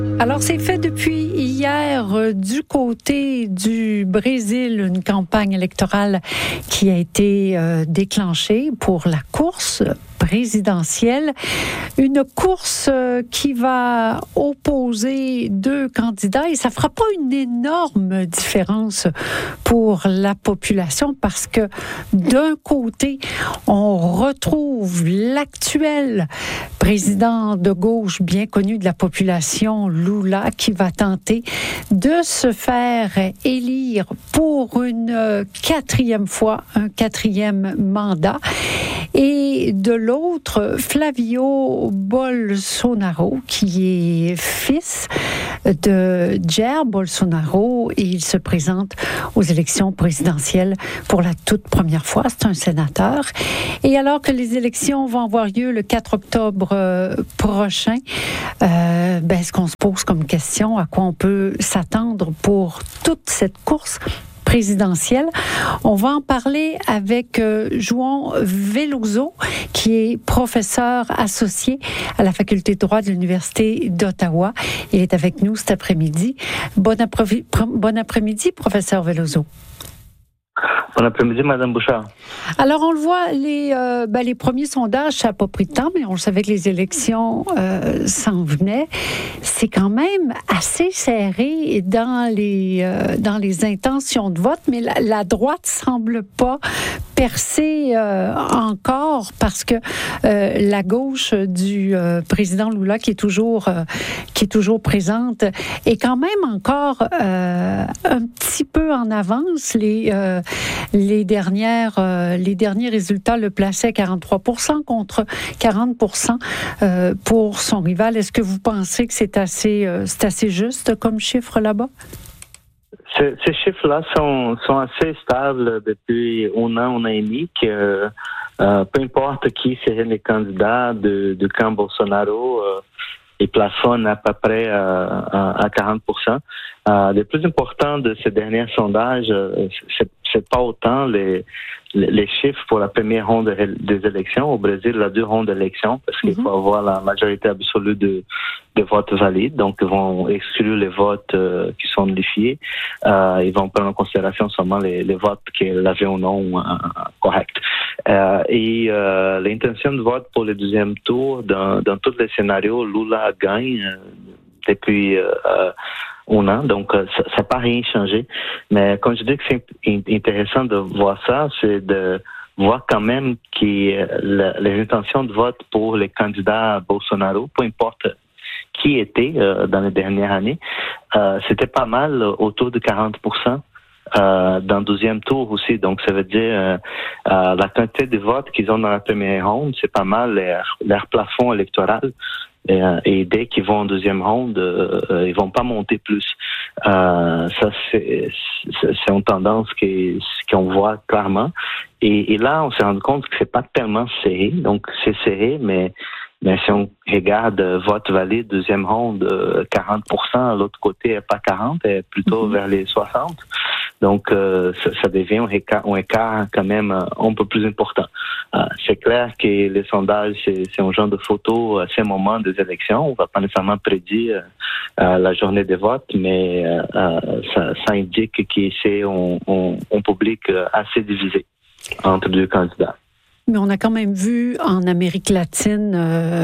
Alors, c'est fait depuis hier du côté du Brésil, une campagne électorale qui a été déclenchée pour la course présidentielle. Une course qui va opposer deux candidats et ça fera pas une énorme différence pour la population parce que d'un côté, on retrouve l'actuel président de gauche bien connu de la population, Lula, qui va tenter de se faire élire pour une quatrième fois, un quatrième mandat. Et de l'autre, Flavio Bolsonaro, qui est fils de Jair Bolsonaro, et il se présente aux élections présidentielles pour la toute première fois. C'est un sénateur. Et alors que les élections vont avoir lieu le 4 octobre prochain, ce qu'on se pose comme question, à quoi on peut s'attendre pour toute cette course présidentielle. On va en parler avec João Veloso, qui est professeur associé à la faculté de droit de l'Université d'Ottawa. Il est avec nous cet après-midi. Bon après-midi, professeur Veloso. Bon après-midi, Madame Bouchard. Alors, on le voit, les premiers sondages, ça n'a pas pris de temps, mais on savait que les élections s'en venaient. C'est quand même assez serré dans les intentions de vote, mais la droite semble pas percer encore parce que la gauche du président Lula, qui est toujours présente, est quand même encore un petit peu en avance. Les derniers résultats le plaçaient à 43% contre 40% pour son rival. Est-ce que vous pensez que c'est assez juste comme chiffre là-bas? Ces chiffres-là sont assez stables depuis un an et demi. Peu importe qui serait les candidats du camp Bolsonaro, ils plafonnent à peu près à 40%. Le plus important de ces derniers sondages, c'est pas autant les chiffres pour la première ronde des élections. Au Brésil, il y a 2 rondes d'élections parce qu'il faut avoir la majorité absolue de votes valides. Donc, ils vont exclure les votes qui sont nullifiés. Ils vont prendre en considération seulement les votes qu'ils avaient ou non corrects. Et l'intention de vote pour le deuxième tour, dans tous les scénarios, Lula gagne depuis un an, donc ça n'a pas rien changé. Mais quand je dis que c'est intéressant de voir ça, c'est de voir quand même que les intentions de vote pour les candidats Bolsonaro, peu importe qui était dans les dernières années, c'était pas mal autour de 40%. Dans le deuxième tour aussi, donc ça veut dire la quantité de votes qu'ils ont dans la première ronde, c'est pas mal leur plafond électoral. Et dès qu'ils vont en deuxième ronde, ils vont pas monter plus. Ça c'est une tendance qu'on voit clairement. Et là, on s'est rendu compte que c'est pas tellement serré. Donc c'est serré, mais si on regarde vote valide, deuxième ronde, 40%, l'autre côté est pas 40, est plutôt vers les 60. Donc, ça devient un écart quand même un peu plus important. C'est clair que les sondages, c'est un genre de photo à ces moments des élections. On va pas nécessairement prédire la journée des votes, mais ça indique que c'est un public assez divisé entre deux candidats. Mais on a quand même vu en Amérique latine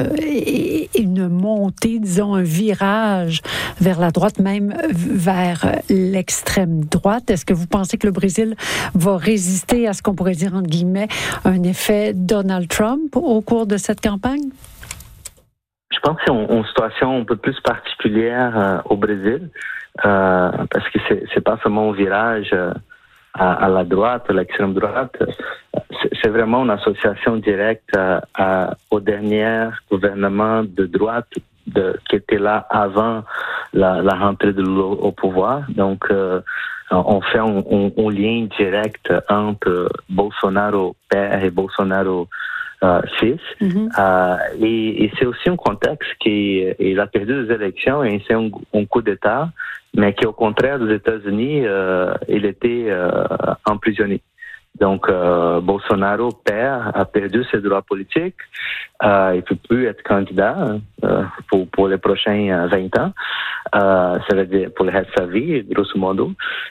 une montée, disons, un virage vers la droite, même vers l'extrême droite. Est-ce que vous pensez que le Brésil va résister à ce qu'on pourrait dire, entre guillemets, un effet Donald Trump au cours de cette campagne? Je pense que c'est une situation un peu plus particulière au Brésil, parce que c'est pas seulement un virage à la droite, à l'extrême droite. C'est vraiment une association directe au dernier gouvernement de droite qui était là avant la rentrée de Lula au pouvoir. Donc, on fait un lien direct entre Bolsonaro père et Bolsonaro fils. Et c'est aussi un contexte qu'il a perdu les élections et c'est un coup d'État, mais qu'au contraire des États-Unis, il était emprisonné. Donc, Bolsonaro a perdu ses droits politiques. Il ne peut plus être candidat pour les prochains 20 ans. Ça veut dire pour le reste de sa vie, grosso modo.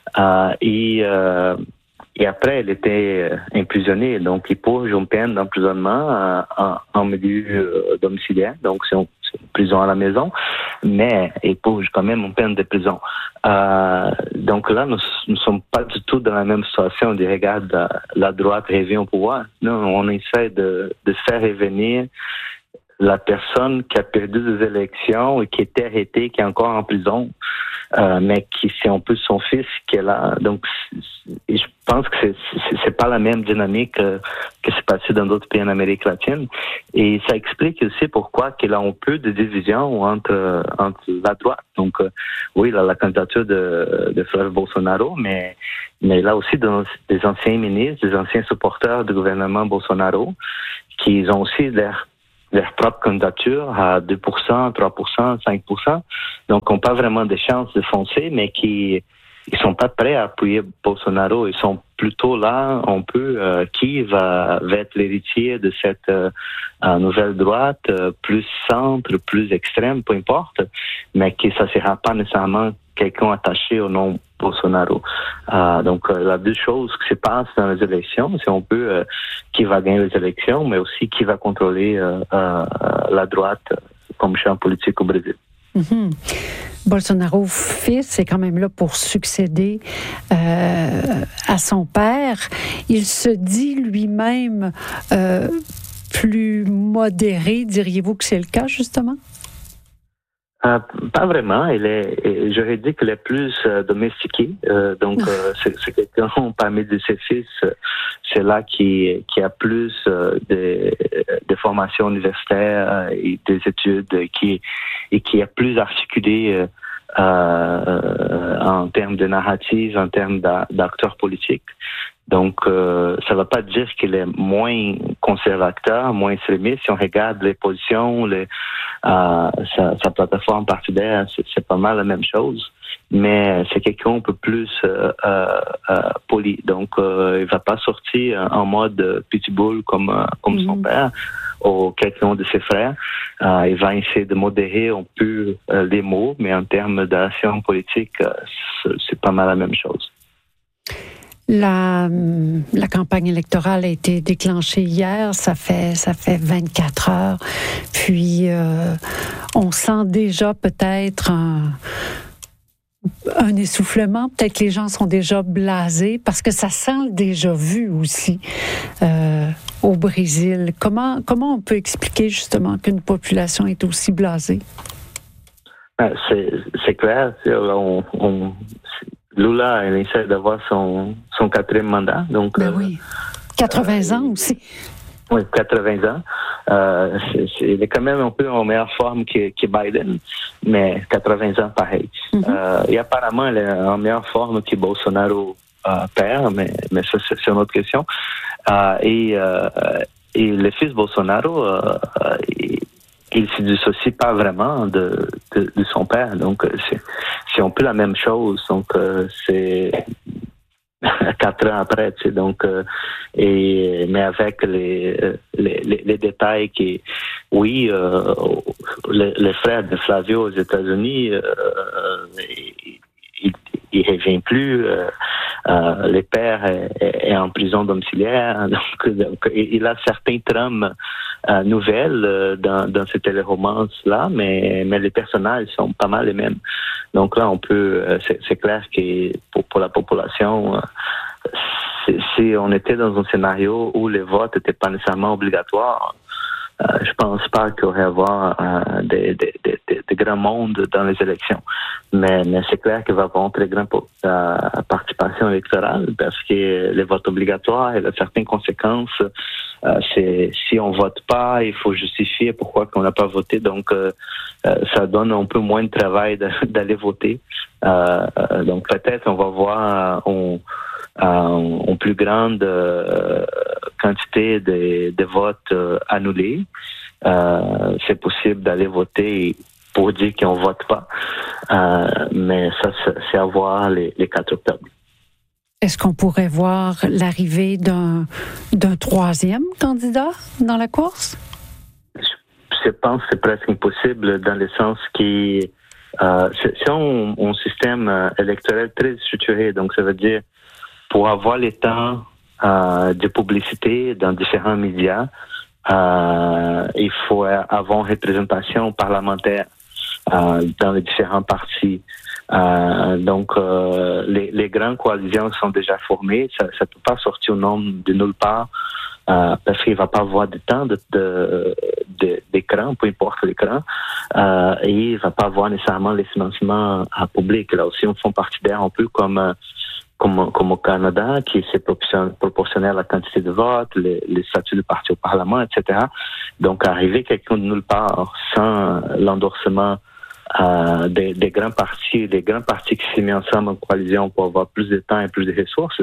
Et après, il était emprisonné. Donc, il purge une peine d'emprisonnement en milieu domiciliaire. Donc, c'est une prison à la maison. Mais il purge quand même une peine de prison. Donc là, nous ne sommes pas du tout dans la même situation. On dit, regarde, la droite revient au pouvoir. Non, on essaie de faire revenir la personne qui a perdu des élections et qui était arrêtée, qui est encore en prison, mais qui c'est un peu son fils qui est là. Donc, je pense que c'est pas la même dynamique que c'est passé dans d'autres pays en Amérique latine. Et ça explique aussi pourquoi qu'il y a un peu de division entre la droite. Donc, oui, il a la candidature de Flávio Bolsonaro, mais là aussi des anciens ministres, des anciens supporters du gouvernement Bolsonaro, qui ont aussi leur propre candidature à 2%, 3%, 5%. Donc, n'ont pas vraiment de chance de foncer, mais qui ils sont pas prêts à appuyer Bolsonaro. Ils sont plutôt là, qui va être l'héritier de cette nouvelle droite, plus centre, plus extrême, peu importe, mais qui ça sera pas nécessairement quelqu'un attaché au nom Bolsonaro. Donc, la deux choses qui se passent dans les élections, c'est un peu qui va gagner les élections, mais aussi qui va contrôler la droite comme champ politique au Brésil. Mm-hmm. Bolsonaro, fils, est quand même là pour succéder à son père. Il se dit lui-même plus modéré. Diriez-vous que c'est le cas, justement? Pas vraiment. J'aurais dit qu'il est plus domestiqué. Donc, c'est quelqu'un parmi de ses fils, c'est là qui a plus de formations universitaires et des études, et qui a plus articulé en termes de narrative, en termes d'acteur politique. Donc, ça ne va pas dire qu'il est moins conservateur, moins extrémiste. Si on regarde les positions, sa plateforme partidaire, c'est pas mal la même chose. Mais c'est quelqu'un un peu plus poli. Donc, il va pas sortir en mode pitbull comme son père ou quelqu'un de ses frères. Il va essayer de modérer un peu les mots, mais en termes d'action politique, c'est pas mal la même chose. La campagne électorale a été déclenchée hier, ça fait 24 heures, puis on sent déjà peut-être un essoufflement, peut-être que les gens sont déjà blasés, parce que ça sent le déjà vu aussi au Brésil. Comment on peut expliquer justement qu'une population est aussi blasée? C'est clair, Lula, elle essaie d'avoir son 4e mandat. Donc, oui. 80 ans aussi. Oui, 80 ans. Il est quand même un peu en meilleure forme que Biden, mais 80 ans pareil. Et apparemment, il est en meilleure forme que Bolsonaro père, mais ça, c'est une autre question. Et le fils Bolsonaro, il se dissocie pas vraiment de son père. Donc, c'est un peu la même chose. Donc, c'est 4 ans après, tu sais. Donc, mais avec les détails qui, oui, le frère de Flavio aux États-Unis, il revient plus. Le père est en prison domiciliaire. Donc, il a certains trames nouvelles dans ces téléromances-là, mais les personnages sont pas mal les mêmes. Donc là, c'est clair que pour la population, si on était dans un scénario où les votes n'étaient pas nécessairement obligatoires, je pense pas qu'il y aurait à avoir des grands mondes dans les élections. Mais c'est clair qu'il va y avoir une très grande participation électorale parce que les votes obligatoires, il a certaines conséquences. Si on vote pas, il faut justifier pourquoi on n'a pas voté. Donc, ça donne un peu moins de travail d'aller voter. Donc, peut-être on va voir une plus grande quantité de votes annulés. C'est possible d'aller voter pour dire qu'on ne vote pas. Mais ça, c'est à voir les 4 octobre. Est-ce qu'on pourrait voir l'arrivée d'un troisième candidat dans la course? Je pense que c'est presque impossible dans le sens que c'est un système électoral très structuré. Donc, ça veut dire pour avoir le temps de publicité dans différents médias, il faut avoir une représentation parlementaire dans les différents partis. Donc, les grandes coalitions sont déjà formées. Ça ne peut pas sortir au nom de nulle part parce qu'il ne va pas avoir de temps d'écran, peu importe l'écran, et il ne va pas avoir nécessairement les financements publics. Là aussi, on fait partidaire un peu comme au Canada, qui c'est proportionnel à la quantité de votes, les statuts de parti au Parlement, etc. Donc, arriver quelqu'un de nulle part sans l'endorsement des grands partis qui s'est mis ensemble en coalition pour avoir plus de temps et plus de ressources,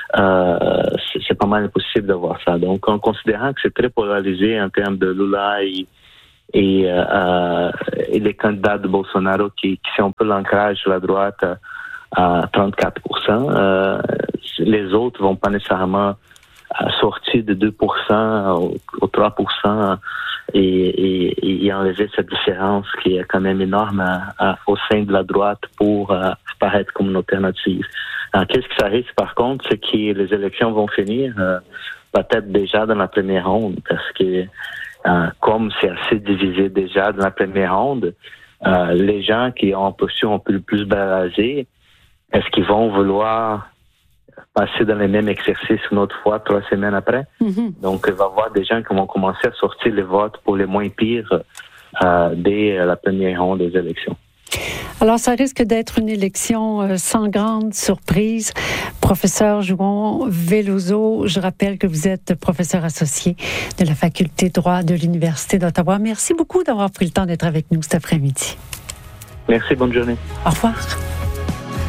c'est pas mal impossible de voir ça. Donc, en considérant que c'est très polarisé en termes de Lula et les candidats de Bolsonaro qui sont un peu l'ancrage sur la droite à 34%, les autres vont pas nécessairement sortir de 2% au 3% et enlever cette différence qui est quand même énorme au sein de la droite pour apparaître comme une alternative. Qu'est-ce qui risque par contre, c'est que les élections vont finir peut-être déjà dans la première ronde parce que comme c'est assez divisé déjà dans la première ronde, les gens qui ont posture un peu plus blasés, est-ce qu'ils vont vouloir passer dans les mêmes exercices une autre fois 3 semaines après? Mm-hmm. Donc, il va y avoir des gens qui vont commencer à sortir les votes pour les moins pires dès la première ronde des élections. Alors, ça risque d'être une élection sans grande surprise. Professeur Juan Veloso, je rappelle que vous êtes professeur associé de la Faculté de droit de l'Université d'Ottawa. Merci beaucoup d'avoir pris le temps d'être avec nous cet après-midi. Merci, bonne journée. Au revoir.